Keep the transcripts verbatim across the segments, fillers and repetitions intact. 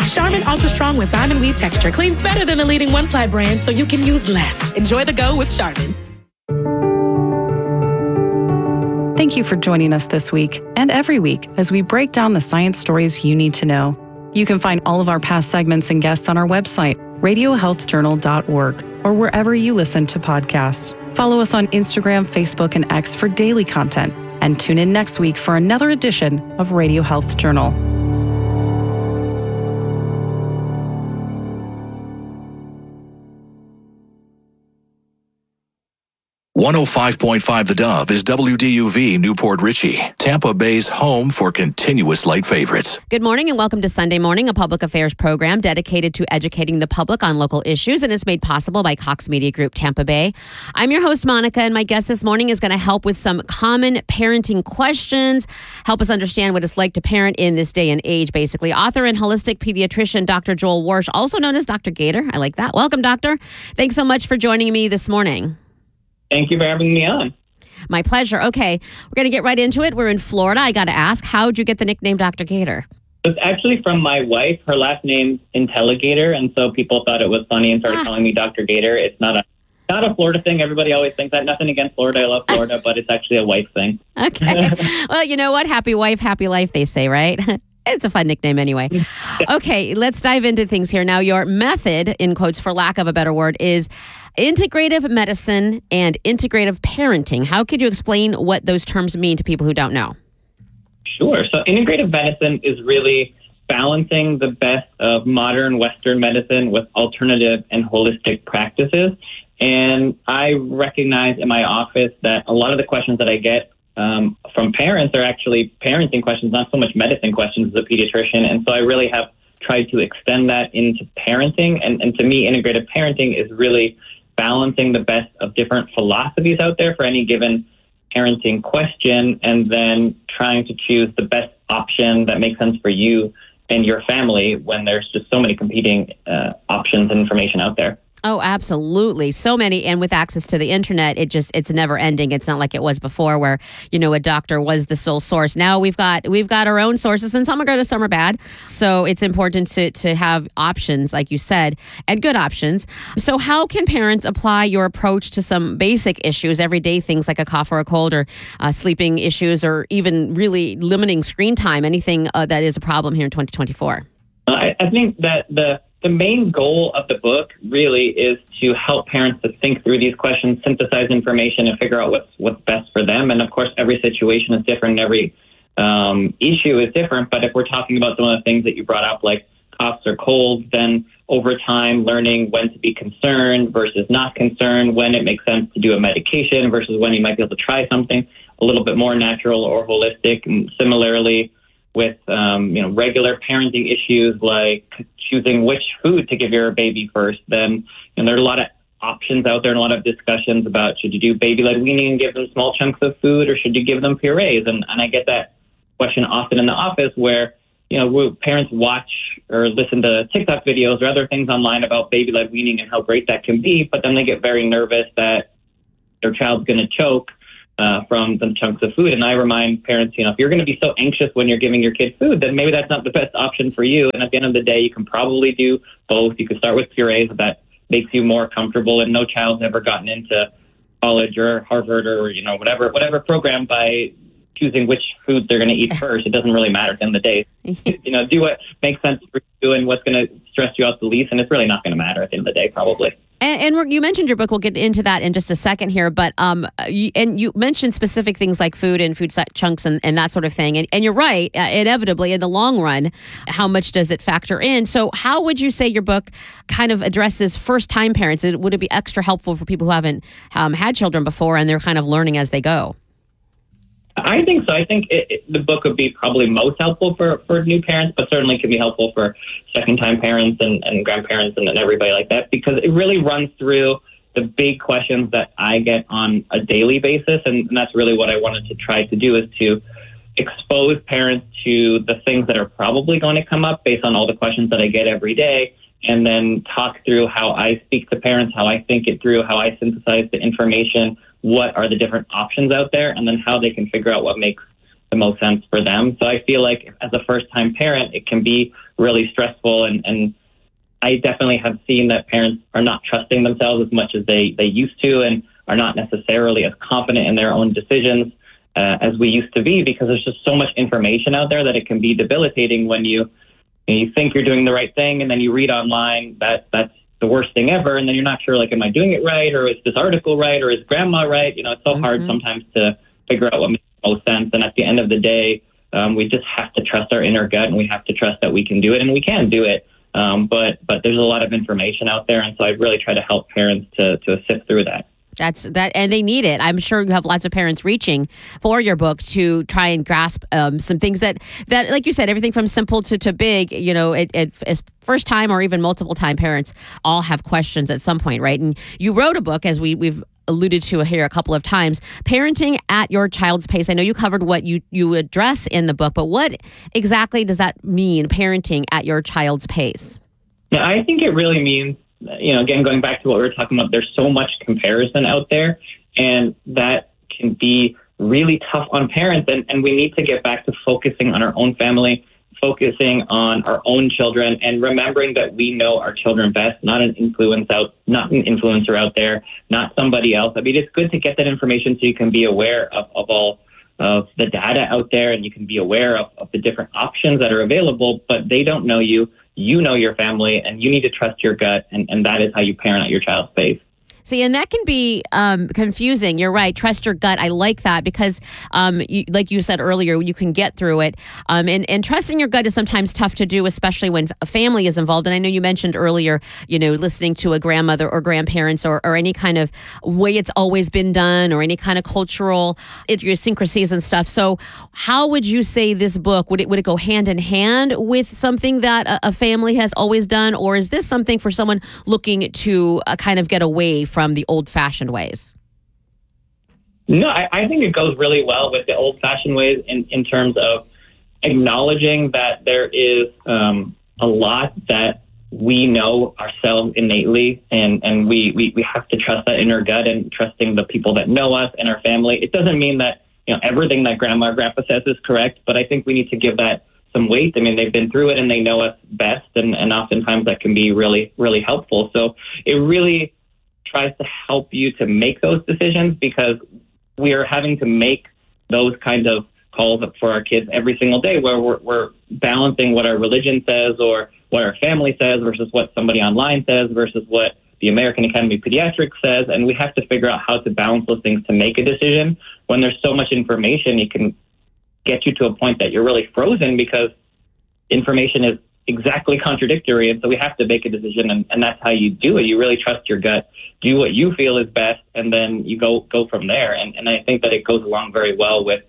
Charmin Ultra Strong with diamond weave texture cleans better than the leading one-ply brand, so you can use less. Enjoy the go with Charmin. Thank you for joining us this week and every week as we break down the science stories you need to know. You can find all of our past segments and guests on our website, radio health journal dot org, or wherever you listen to podcasts. Follow us on Instagram, Facebook, and X for daily content, and tune in next week for another edition of Radio Health Journal. one oh five point five The Dove is W D U V Newport Richey, Tampa Bay's home for continuous light favorites. Good morning and welcome to Sunday Morning, a public affairs program dedicated to educating the public on local issues, and is made possible by Cox Media Group Tampa Bay. I'm your host, Monica, and my guest this morning is going to help with some common parenting questions, help us understand what it's like to parent in this day and age, basically. Author and holistic pediatrician Doctor Joel Warsh, also known as Doctor Gator. I like that. Welcome, Doctor. Thanks so much for joining me this morning. Thank you for having me on. My pleasure. Okay, we're going to get right into it. We're in Florida. I got to ask, how'd you get the nickname Doctor Gator? It's actually from my wife. Her last name's Intelligator, and so people thought it was funny and started ah. calling me Doctor Gator. It's not a not a Florida thing. Everybody always thinks that. Nothing against Florida. I love Florida, but it's actually a wife thing. Okay. Well, you know what? Happy wife, happy life, they say, right? It's a fun nickname anyway. Okay, let's dive into things here. Now, your method, in quotes for lack of a better word, is integrative medicine and integrative parenting. How could you explain what those terms mean to people who don't know? Sure. So integrative medicine is really balancing the best of modern Western medicine with alternative and holistic practices. And I recognize in my office that a lot of the questions that I get um, from parents are actually parenting questions, not so much medicine questions as a pediatrician. And so I really have tried to extend that into parenting. And, and to me, integrative parenting is really balancing the best of different philosophies out there for any given parenting question, and then trying to choose the best option that makes sense for you and your family when there's just so many competing uh, options and information out there. Oh, absolutely. So many. And with access to the internet, it just, it's never ending. It's not like it was before where, you know, a doctor was the sole source. Now we've got, we've got our own sources, and some are good, some are bad. So it's important to, to have options, like you said, and good options. So how can parents apply your approach to some basic issues, everyday things like a cough or a cold, or uh, sleeping issues, or even really limiting screen time, anything uh, that is a problem here in twenty twenty-four? I, I think that the The main goal of the book really is to help parents to think through these questions, synthesize information, and figure out what's what's best for them. And of course, every situation is different, and every um, issue is different. But if we're talking about some of the things that you brought up, like coughs or colds, then over time, learning when to be concerned versus not concerned, when it makes sense to do a medication versus when you might be able to try something a little bit more natural or holistic. And similarly, with um, you know regular parenting issues like choosing which food to give your baby first, then you know, there are a lot of options out there and a lot of discussions about should you do baby-led weaning and give them small chunks of food, or should you give them purees? And, and I get that question often in the office where you know parents watch or listen to TikTok videos or other things online about baby-led weaning and how great that can be, but then they get very nervous that their child's going to choke Uh, from some chunks of food. And I remind parents, you know, if you're going to be so anxious when you're giving your kid food, then maybe that's not the best option for you. And at the end of the day, you can probably do both. You can start with purees if that makes you more comfortable. And no child's ever gotten into college or Harvard or, you know, whatever, whatever program by choosing which foods they're going to eat first. It doesn't really matter at the end of the day. You know, do what makes sense for you and what's going to stress you out the least. And it's really not going to matter at the end of the day, probably. And, and you mentioned your book. We'll get into that in just a second here. But um, you, and you mentioned specific things like food and food chunks and, and that sort of thing. And, and you're right. Uh, inevitably, in the long run, how much does it factor in? So how would you say your book kind of addresses first-time parents? Would it be extra helpful for people who haven't um, had children before and they're kind of learning as they go? I think so. I think it, it, the book would be probably most helpful for, for new parents, but certainly can be helpful for second-time parents and, and grandparents and, and everybody like that, because it really runs through the big questions that I get on a daily basis. And, and that's really what I wanted to try to do, is to expose parents to the things that are probably going to come up based on all the questions that I get every day, and then talk through how I speak to parents, how I think it through, how I synthesize the information, what are the different options out there, and then how they can figure out what makes the most sense for them. So I feel like as a first-time parent, it can be really stressful. And, and I definitely have seen that parents are not trusting themselves as much as they, they used to, and are not necessarily as confident in their own decisions uh, as we used to be, because there's just so much information out there that it can be debilitating when you, you, know, you think you're doing the right thing, and then you read online that that's the worst thing ever, and then you're not sure, like, am I doing it right, or is this article right, or is grandma right? You know, it's so mm-hmm. hard sometimes to figure out what makes the most sense. And at the end of the day, um, we just have to trust our inner gut, and we have to trust that we can do it, and we can do it. Um, but but there's a lot of information out there, and so I really try to help parents to to sift through that. That's that, and they need it. I'm sure you have lots of parents reaching for your book to try and grasp um, some things that, that, like you said, everything from simple to, to big. You know, it, it as first time or even multiple time parents all have questions at some point, right? And you wrote a book, as we we've alluded to here a couple of times, Parenting at Your Child's Pace. I know you covered what you you address in the book, but what exactly does that mean, parenting at your child's pace? Yeah, I think it really means, you know, again, going back to what we were talking about, there's so much comparison out there, and that can be really tough on parents. And, and we need to get back to focusing on our own family, focusing on our own children, and remembering that we know our children best, not an influence out, not an influencer out there, not somebody else. I mean, it's good to get that information so you can be aware of, of all of the data out there, and you can be aware of, of the different options that are available, but they don't know you. You know your family, and you need to trust your gut, and, and that is how you parent at your child's pace. See, and that can be um, confusing. You're right. Trust your gut. I like that because, um, you, like you said earlier, you can get through it. Um, and, and trusting your gut is sometimes tough to do, especially when a family is involved. And I know you mentioned earlier, you know, listening to a grandmother or grandparents or, or any kind of way it's always been done or any kind of cultural idiosyncrasies and stuff. So how would you say this book, would it, would it go hand in hand with something that a, a family has always done? Or is this something for someone looking to uh, kind of get away from from the old-fashioned ways? No, I, I think it goes really well with the old-fashioned ways in, in terms of acknowledging that there is um, a lot that we know ourselves innately, and, and we, we, we have to trust that inner gut and trusting the people that know us and our family. It doesn't mean that, you know, everything that grandma or grandpa says is correct, but I think we need to give that some weight. I mean, they've been through it and they know us best, and, and oftentimes that can be really, really helpful. So it really tries to help you to make those decisions, because we are having to make those kinds of calls for our kids every single day, where we're, we're balancing what our religion says or what our family says versus what somebody online says versus what the American Academy of Pediatrics says. And we have to figure out how to balance those things to make a decision. When there's so much information, it can get you to a point that you're really frozen because information is exactly contradictory, and so we have to make a decision, and, and that's how you do it. You really trust your gut, do what you feel is best, and then you go go from there. And, and I think that it goes along very well with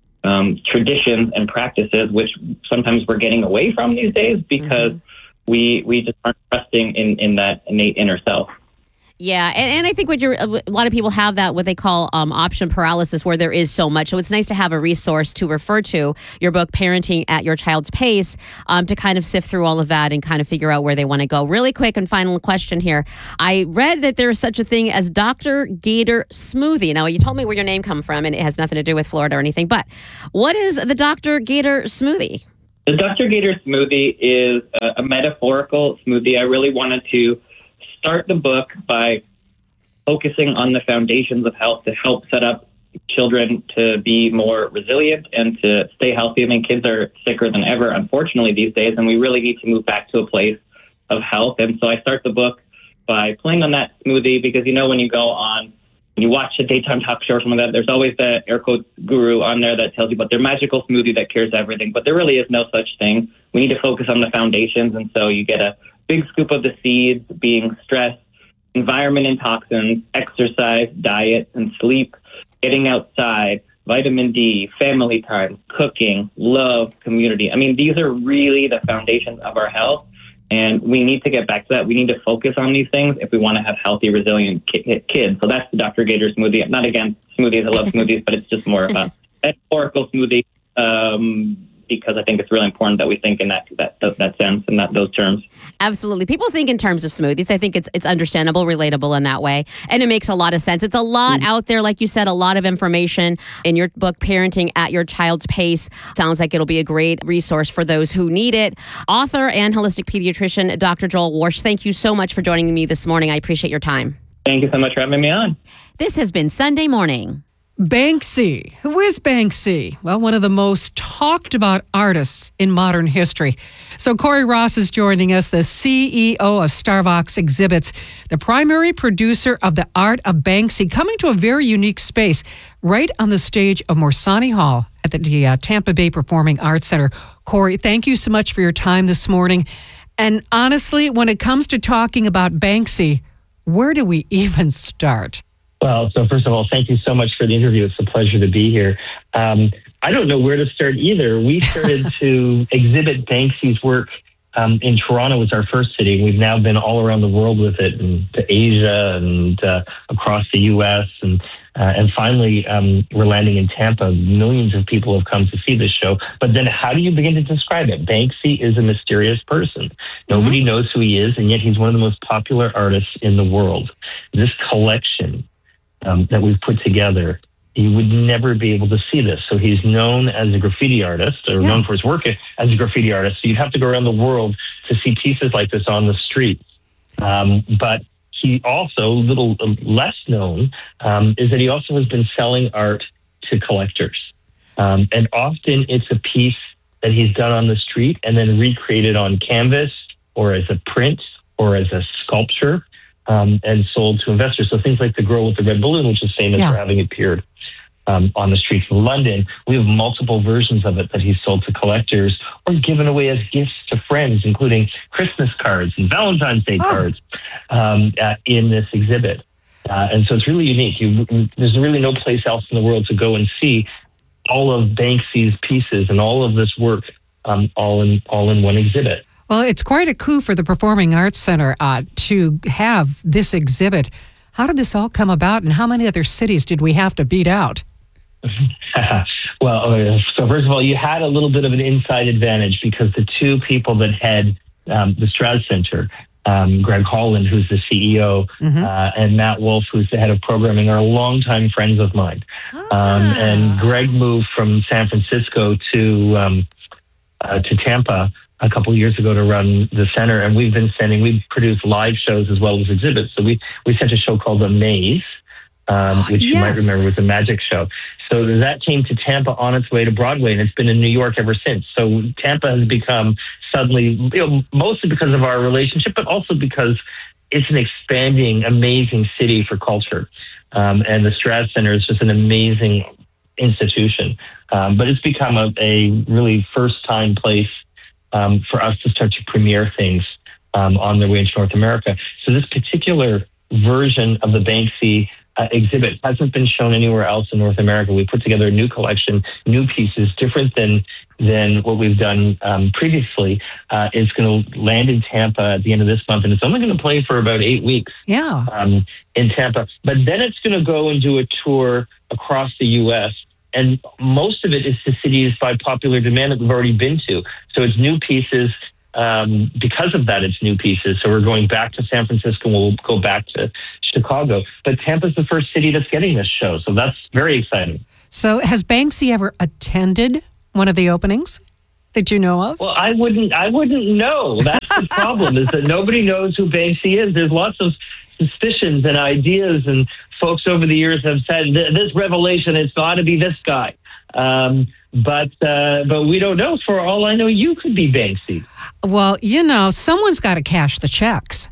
um, traditions and practices, which sometimes we're getting away from these days because mm-hmm. we we just aren't trusting in, in that innate inner self. Yeah, and, and I think what you're, a lot of people have that, what they call um, option paralysis, where there is so much. So it's nice to have a resource to refer to, your book, Parenting at Your Child's Pace, um, to kind of sift through all of that and kind of figure out where they want to go. Really quick and final question here. I read that there is such a thing as Doctor Gator Smoothie. Now, you told me where your name comes from, and it has nothing to do with Florida or anything, but what is the Doctor Gator Smoothie? The Doctor Gator Smoothie is a, a metaphorical smoothie. I really wanted to start the book by focusing on the foundations of health to help set up children to be more resilient and to stay healthy. I mean, kids are sicker than ever, unfortunately, these days, and we really need to move back to a place of health. And so I start the book by playing on that smoothie because, you know, when you go on, when you watch a daytime talk show or something like that, there's always the air quotes guru on there that tells you about their magical smoothie that cures everything, but there really is no such thing. We need to focus on the foundations, and so you get a big scoop of the seeds being stress, environment and toxins, exercise, diet, and sleep, getting outside, vitamin D, family time, cooking, love, community. I mean, these are really the foundations of our health, and we need to get back to that. We need to focus on these things if we want to have healthy, resilient ki- kids. So that's the Doctor Gator smoothie. Not against smoothies, I love smoothies, but it's just more of a metaphorical smoothie. Um, because I think it's really important that we think in that that that sense and that those terms. Absolutely. People think in terms of smoothies. I think it's it's understandable, relatable in that way. And it makes a lot of sense. It's a lot mm-hmm. out there, like you said, a lot of information in your book, Parenting at Your Child's Pace. Sounds like it'll be a great resource for those who need it. Author and holistic pediatrician, Doctor Joel Warsh, thank you so much for joining me this morning. I appreciate your time. Thank you so much for having me on. This has been Sunday Morning. Banksy. Who is Banksy? Well, one of the most talked about artists in modern history. So Corey Ross is joining us, the C E O of Starvox Exhibits, the primary producer of the Art of Banksy, coming to a very unique space right on the stage of Morsani Hall at the uh, Tampa Bay Performing Arts Center. Corey, thank you so much for your time this morning. And honestly, when it comes to talking about Banksy, where do we even start? Well, so first of all, thank you so much for the interview. It's a pleasure to be here. Um, I don't know where to start either. We started to exhibit Banksy's work um, in Toronto was our first city. We've now been all around the world with it, and to Asia and uh, across the U S and uh, and finally um, we're landing in Tampa. Millions of people have come to see this show. But then, how do you begin to describe it? Banksy is a mysterious person. Nobody mm-hmm. knows who he is, and yet he's one of the most popular artists in the world. This collection Um, that we've put together, you would never be able to see this. So he's known as a graffiti artist, or yeah. known for his work as a graffiti artist. So you'd have to go around the world to see pieces like this on the street. Um, but he also, a little less known, um, is that he also has been selling art to collectors. Um, and often it's a piece that he's done on the street and then recreated on canvas or as a print or as a sculpture. Um, and sold to investors. So things like the girl with the red balloon, which is famous yeah. for having appeared um, on the streets of London. We have multiple versions of it that he's sold to collectors or given away as gifts to friends, including Christmas cards and Valentine's Day oh. cards um, uh, in this exhibit. Uh, and so it's really unique. You, there's really no place else in the world to go and see all of Banksy's pieces and all of this work um, all in all in one exhibit. Well, it's quite a coup for the Performing Arts Center uh, to have this exhibit. How did this all come about, and how many other cities did we have to beat out? Well, so first of all, you had a little bit of an inside advantage because the two people that head um, the Strad Center, um, Greg Holland, who's the C E O, mm-hmm. uh, and Matt Wolf, who's the head of programming, are longtime friends of mine. Ah. Um, and Greg moved from San Francisco to um, uh, to Tampa a couple of years ago to run the center, and we've been sending, we've produced live shows as well as exhibits. So we, we sent a show called The Maze, um, which yes. you might remember was a magic show. So that came to Tampa on its way to Broadway, and it's been in New York ever since. So Tampa has become suddenly, you know, mostly because of our relationship, but also because it's an expanding, amazing city for culture. Um, and the Strad Center is just an amazing institution. Um, but it's become a, a really first-time place Um, for us to start to premiere things um, on their way into North America. So this particular version of the Banksy uh, exhibit hasn't been shown anywhere else in North America. We put together a new collection, new pieces, different than than what we've done um, previously. Uh, it's going to land in Tampa at the end of this month, and it's only going to play for about eight weeks yeah. um, in Tampa. But then it's going to go and do a tour across the U S, and most of it is to cities by popular demand that we've already been to. So it's new pieces. Um, because of that, it's new pieces. So we're going back to San Francisco. We'll go back to Chicago. But Tampa's the first city that's getting this show. So that's very exciting. So has Banksy ever attended one of the openings that you know of? Well, I wouldn't, I wouldn't know. That's the problem, is that nobody knows who Banksy is. There's lots of suspicions and ideas, and folks over the years have said, this revelation, it's got to be this guy. Um, but uh, but we don't know. For all I know, you could be Banksy. Well, you know, someone's got to cash the checks.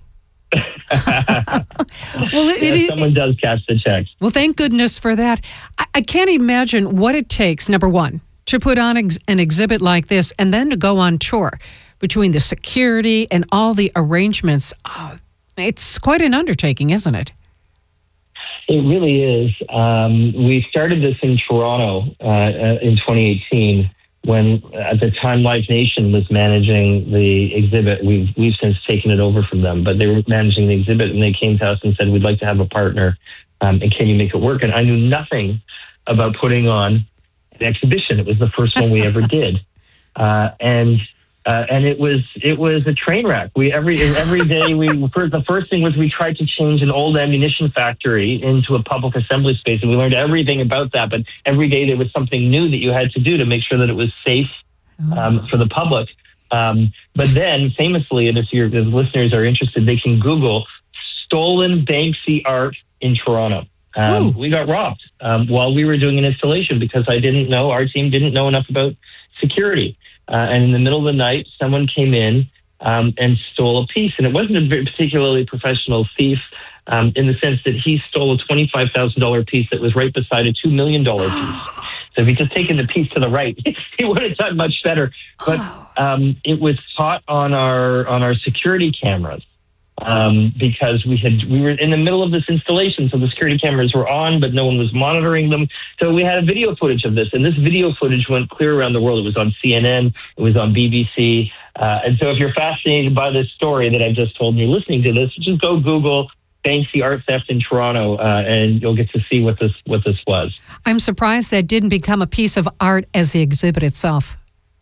well, it, yeah, it, someone it, does cash the checks. Well, thank goodness for that. I, I can't imagine what it takes, number one, to put on ex- an exhibit like this and then to go on tour, between the security and all the arrangements. Oh, it's quite an undertaking, isn't it? It really is. Um, we started this in Toronto uh, in twenty eighteen when, at the time, Live Nation was managing the exhibit. We've, we've since taken it over from them, but they were managing the exhibit, and they came to us and said, we'd like to have a partner, um, and can you make it work? And I knew nothing about putting on an exhibition. It was the first one we ever did. uh, and uh, and it was it was a train wreck. We every every day we first, the first thing was we tried to change an old ammunition factory into a public assembly space, and we learned everything about that. But every day there was something new that you had to do to make sure that it was safe um, for the public. Um, but then, famously, and if your if listeners are interested, they can Google stolen Banksy art in Toronto. Um, we got robbed um, while we were doing an installation because I didn't know, our team didn't know enough about security. Uh, and in the middle of the night, someone came in um, and stole a piece. And it wasn't a very particularly professional thief um, in the sense that he stole a twenty-five thousand dollars piece that was right beside a two million dollars piece. So if he'd just taken the piece to the right, he would have done much better. But um, it was caught on our on our security cameras. Um, because we had we were in the middle of this installation, so the security cameras were on, but no one was monitoring them. So we had video footage of this, and this video footage went clear around the world. It was on C N N, it was on B B C, uh, and so if you're fascinated by this story that I've just told, and you're listening to this, just go Google Banksy art theft in Toronto, uh, and you'll get to see what this what this was. I'm surprised that didn't become a piece of art as the exhibit itself.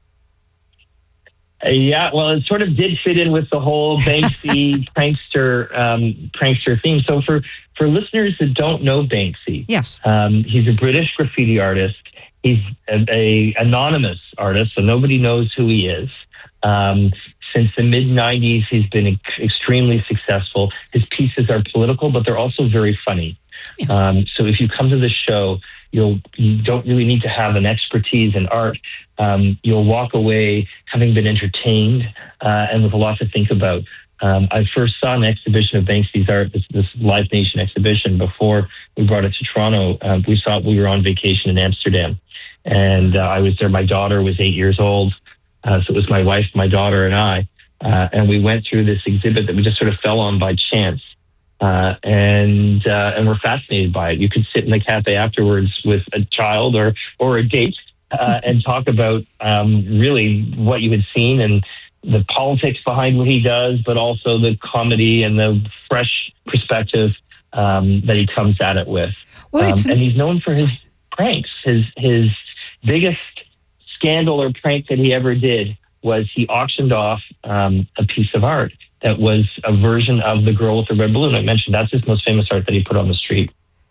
Uh, yeah, well, it sort of did fit in with the whole Banksy prankster um, prankster theme. So for, for listeners that don't know Banksy, yes, um, he's a British graffiti artist. He's a, a anonymous artist, so nobody knows who he is. Um, since the mid nineties, he's been ex- extremely successful. His pieces are political, but they're also very funny. Yeah. Um, so if you come to the show, you'll you don't really need to have an expertise in art. Um, you'll walk away having been entertained uh, and with a lot to think about. Um, I first saw an exhibition of Banksy's art, this, this Live Nation exhibition, before we brought it to Toronto. Um, we saw it, we were on vacation in Amsterdam, and uh, I was there. My daughter was eight years old, uh, so it was my wife, my daughter, and I, uh, and we went through this exhibit that we just sort of fell on by chance. Uh, and uh, and we're fascinated by it. You could sit in the cafe afterwards with a child or or a date uh, and talk about um, really what you had seen and the politics behind what he does, but also the comedy and the fresh perspective um, that he comes at it with. Well, um, and he's known for his pranks. His his biggest scandal or prank that he ever did was he auctioned off um, a piece of art that was a version of The Girl with the Red Balloon. I mentioned that's his most famous art that he put on the street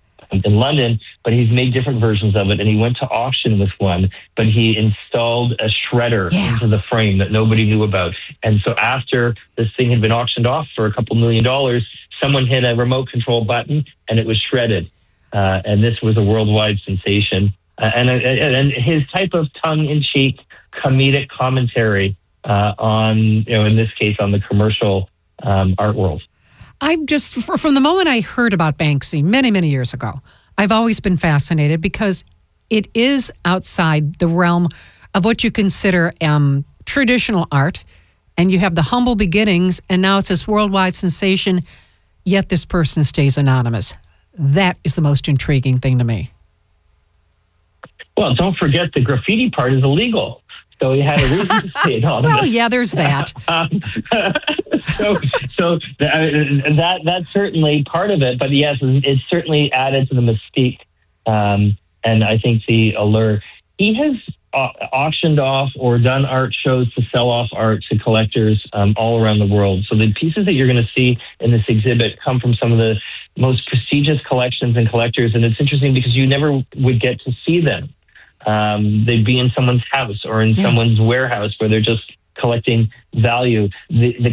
in London, but he's made different versions of it, and he went to auction with one, but he installed a shredder yeah. into the frame that nobody knew about. And so after this thing had been auctioned off for a couple million dollars, someone hit a remote control button, and it was shredded. Uh, and this was a worldwide sensation. Uh, and, and his type of tongue-in-cheek comedic commentary Uh, on, you know, in this case, on the commercial um, art world. I've just, from the moment I heard about Banksy many, many years ago, I've always been fascinated because it is outside the realm of what you consider um, traditional art, and you have the humble beginnings, and now it's this worldwide sensation, yet this person stays anonymous. That is the most intriguing thing to me. Well, don't forget the graffiti part is illegal. So he had a reason to stay anonymous. Well, yeah, there's that. um, so, so that that's certainly part of it. But yes, it's certainly added to the mystique, um, and I think the allure. He has uh, auctioned off or done art shows to sell off art to collectors um, all around the world. So the pieces that you're going to see in this exhibit come from some of the most prestigious collections and collectors, and it's interesting because you never would get to see them. Um, they'd be in someone's house or in yeah. someone's warehouse where they're just collecting value. The, the